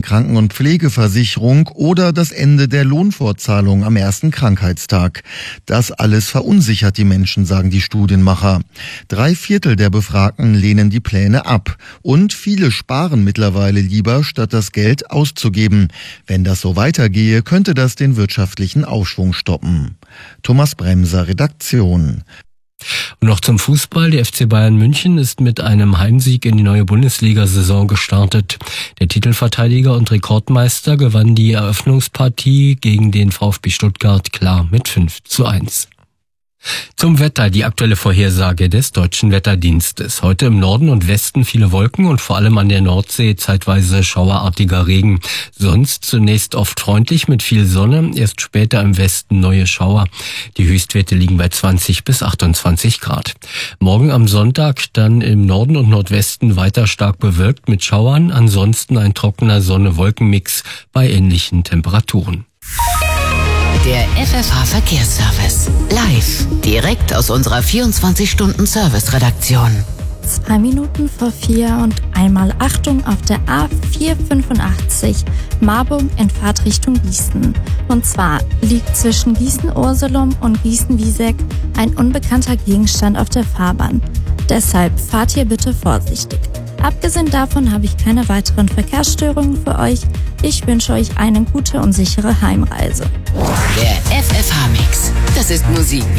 Kranken- und Pflegeversicherung oder das Ende der Lohnfortzahlung am ersten Krankheitstag. Das alles verunsichert die Menschen, sagen die Studienmacher. 3/4 der Befragten lehnen die Pläne ab. Und viele sparen mittlerweile lieber, statt das Geld auszugeben. Wenn das so weitergehe, könnte das den wirtschaftlichen Aufschwung stoppen. Thomas Bremser, Redaktion. Und noch zum Fußball. Der FC Bayern München ist mit einem Heimsieg in die neue Bundesliga-Saison gestartet. Der Titelverteidiger und Rekordmeister gewann die Eröffnungspartie gegen den VfB Stuttgart klar mit 5:1. Zum Wetter, die aktuelle Vorhersage des Deutschen Wetterdienstes. Heute im Norden und Westen viele Wolken und vor allem an der Nordsee zeitweise schauerartiger Regen. Sonst zunächst oft freundlich mit viel Sonne, erst später im Westen neue Schauer. Die Höchstwerte liegen bei 20 bis 28 Grad. Morgen am Sonntag dann im Norden und Nordwesten weiter stark bewölkt mit Schauern, ansonsten ein trockener Sonne-Wolken-Mix bei ähnlichen Temperaturen. Der FFH-Verkehrsservice. Live. Direkt aus unserer 24-Stunden-Service-Redaktion. 2 Minuten vor 4 und einmal Achtung auf der A485 Marburg in Fahrtrichtung Gießen. Und zwar liegt zwischen Gießen-Ursulum und Gießen-Wieseck ein unbekannter Gegenstand auf der Fahrbahn. Deshalb fahrt hier bitte vorsichtig. Abgesehen davon habe ich keine weiteren Verkehrsstörungen für euch. Ich wünsche euch eine gute und sichere Heimreise. Der FFH-Mix. Das ist Musik.